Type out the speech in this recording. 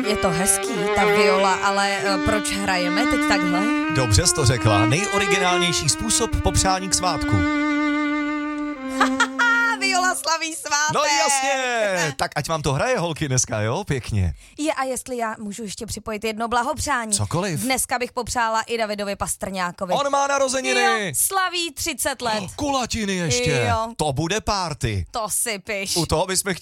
Je to hezký, ta viola, ale proč hrajeme teď takhle? Dobře jsi to řekla. Nejoriginálnější způsob popřání k svátku. Viola slaví svátek. No jasně, tak ať vám to hraje holky dneska, jo, pěkně. A jestli já můžu ještě připojit jedno blahopřání. Cokoliv. Dneska bych popřála i Davidovi Pastrňákovi. On má narozeniny. Jo, slaví 30 let. Kulatiny ještě. Jo. To bude party. To si piš. U toho bychom chtěli